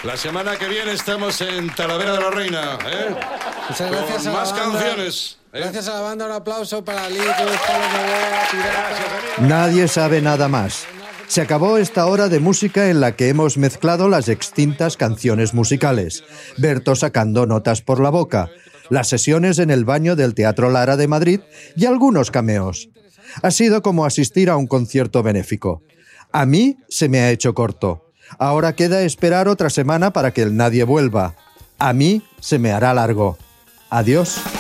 La semana que viene estamos en Talavera de la Reina, ¿eh? Muchas gracias con a la más banda. canciones. Gracias a la banda, un aplauso para Litus, Pablo Noguera, Pirata. Nadie sabe nada más. Se acabó esta hora de música en la que hemos mezclado las extintas canciones musicales, Berto sacando notas por la boca, las sesiones en el baño del Teatro Lara de Madrid y algunos cameos. Ha sido como asistir a un concierto benéfico. A mí se me ha hecho corto. Ahora queda esperar otra semana para que el nadie vuelva. A mí se me hará largo. Adiós.